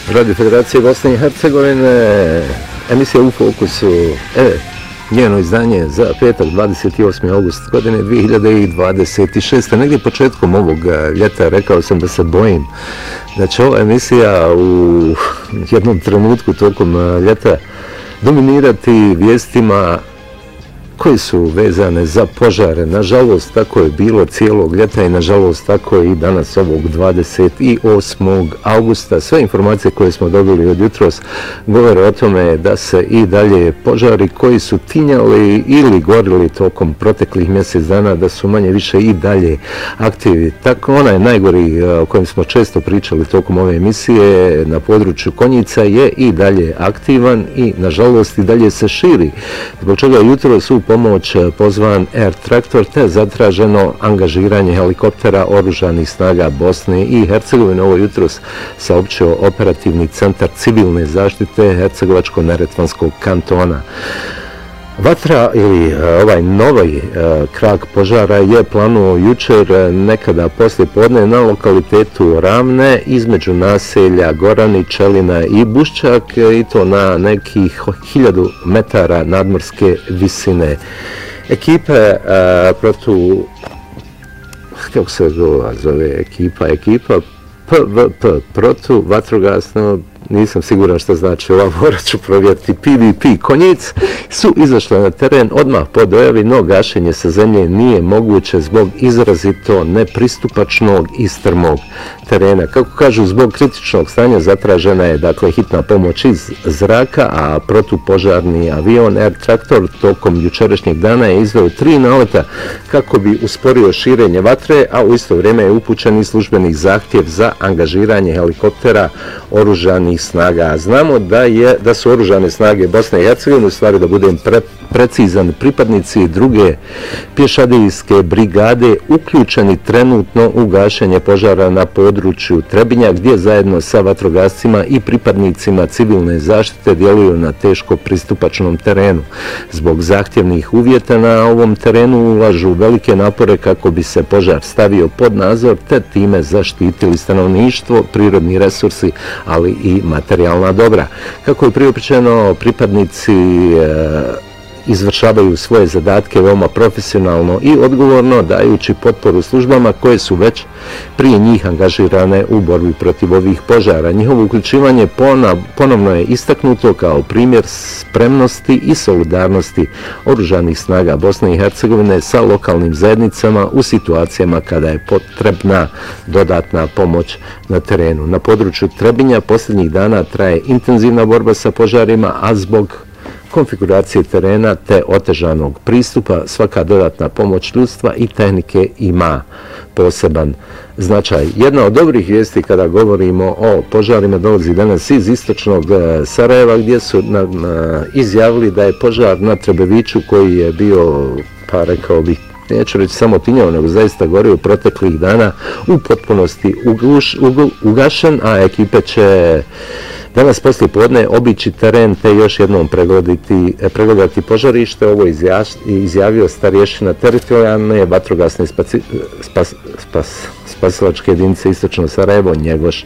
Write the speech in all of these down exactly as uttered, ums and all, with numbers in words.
Radio Federacije Bosne i Hercegovine, emisija U Fokusu, e, njeno izdanje za petak dvadeset osmi august godine dvije hiljade dvadeset šeste. Negdje početkom ovog ljeta rekao sam da se bojim da će ova emisija u jednom trenutku tokom ljeta dominirati vijestima koje su vezane za požare. Nažalost, tako je bilo cijelog ljeta i nažalost tako je i danas ovog dvadeset osmog augusta. Sve informacije koje smo dobili od jutros govore o tome da se i dalje požari koji su tinjali ili gorili tokom proteklih mjesec dana, da su manje više i dalje aktivi. Tako onaj najgori o kojem smo često pričali tokom ove emisije na području Konjica je i dalje aktivan i nažalost i dalje se širi. Zbog čega jutros u pomoć pozvan Air Traktor te zatraženo angažiranje helikoptera Oružanih snaga Bosne i Hercegovine. Ovo jutros saopćio operativni centar civilne zaštite Hercegovačko-neretvanskog kantona. Vatra ili ovaj novi krak požara je planuo jučer nekada poslije podne na lokalitetu Ravne između naselja Gorani, Čelina i Bušćak i to na nekih hiljadu metara nadmorske visine. Ekipe protu, kako se zove ekipa, ekipa P V P, protu vatrogasno, nisam siguran što znači ova, morat ću provjeriti, P V P Konjic, su izašle na teren odmah po dojavi, no gašenje sa zemlje nije moguće zbog izrazito nepristupačnog i strmog terena. Kako kažu, zbog kritičnog stanja zatražena je dakle hitna pomoć iz zraka, a protupožarni avion Air Traktor tokom jučerašnjeg dana je izveo tri naleta kako bi usporio širenje vatre, a u isto vrijeme je upućen i službeni zahtjev za angažiranje helikoptera Oružanih snaga. Znamo da je da su Oružane snage Bosne i Hercegovine, u stvari da budem pre, precizan, pripadnici druge pješadijske brigade uključeni trenutno u gašenje požara na području Trebinja, gdje zajedno sa vatrogascima i pripadnicima civilne zaštite djeluju na teško pristupačnom terenu. Zbog zahtjevnih uvjeta na ovom terenu ulažu velike napore kako bi se požar stavio pod nadzor te time zaštitili stanovništvo, prirodni resursi, ali i materijalna dobra. Kako je priopćeno, pripadnici e, izvršavaju svoje zadatke veoma profesionalno i odgovorno, dajući potporu službama koje su već prije njih angažirane u borbi protiv ovih požara. Njihovo uključivanje ponovno je istaknuto kao primjer spremnosti i solidarnosti Oružanih snaga Bosne i Hercegovine sa lokalnim zajednicama u situacijama kada je potrebna dodatna pomoć na terenu. Na području Trebinja posljednjih dana traje intenzivna borba sa požarima, a zbog konfiguracije terena te otežanog pristupa svaka dodatna pomoć ljudstva i tehnike ima poseban značaj. Jedna od dobrih vijesti kada govorimo o požarima dolazi danas iz istočnog Sarajeva, gdje su na, na, izjavili da je požar na Trebeviću, koji je bio, pa rekao bih, neću reći samo tinjao, nego zaista gorio proteklih dana, u potpunosti uguš, ugl, ugašen, a ekipe će danas poslije podne obići teren te još jednom pregledati, pregledati požarište. Ovo je izjavio starješina teritorijalne vatrogasne spasi, spas, spas, spasilačke jedinice Istočno Sarajevo, Njegoš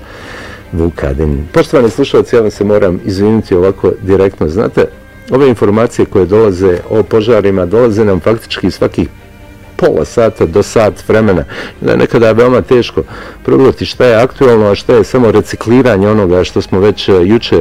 Vukadin. Poštovani slušalci, ja vam se moram izviniti ovako direktno. Znate, ove informacije koje dolaze o požarima dolaze nam faktički svakih pola sata do sat vremena. Da je nekada veoma teško provjeriti šta je aktualno, a šta je samo recikliranje onoga što smo već jučer